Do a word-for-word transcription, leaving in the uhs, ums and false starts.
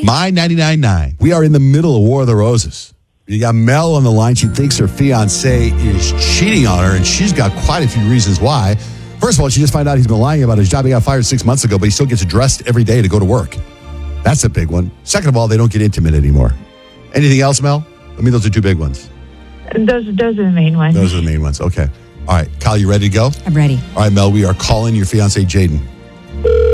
My ninety-nine point nine. We are in the middle of War of the Roses. You got Mel on the line. She thinks her fiance is cheating on her, and she's got quite a few reasons why. First of all, she just found out he's been lying about his job. He got fired six months ago, but he still gets dressed every day to go to work. That's a big one. Second of all, they don't get intimate anymore. Anything else, Mel? I mean, those are two big ones. Those, those are the main ones. Those are the main ones. Okay. All right. Kyle, you ready to go? I'm ready. All right, Mel, we are calling your fiance, Jaden.